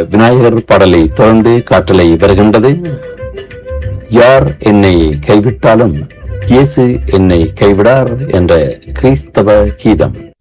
விநாயகர் பாடலை தொடர்ந்து காற்றலை வருகின்றது. யார் என்னை கைவிட்டாலும் இயேசு என்னை கைவிடார் என்ற கிறிஸ்தவ கீதம்.